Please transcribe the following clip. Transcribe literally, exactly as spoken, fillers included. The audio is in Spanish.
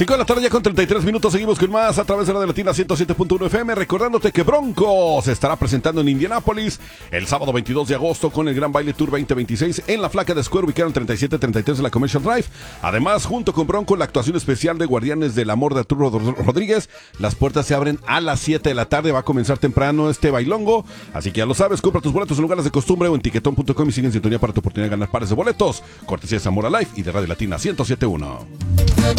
cinco de la tarde ya con treinta y tres minutos, seguimos con más a través de la de Latina ciento siete punto uno F M, recordándote que Bronco se estará presentando en Indianápolis el sábado veintidós de agosto con el Gran Baile Tour veinte veintiséis en la Flaca de Square, ubicada en treinta y siete treinta y tres de la Commercial Drive. Además, junto con Bronco, la actuación especial de Guardianes del Amor de Arturo Rodríguez. Las puertas se abren a las siete de la tarde, va a comenzar temprano este bailongo, así que ya lo sabes, compra tus boletos en lugares de costumbre o en tiquetón punto com y sigue en sintonía para tu oportunidad de ganar pares de boletos, cortesía de Zamora Live y de Radio Latina ciento siete punto uno.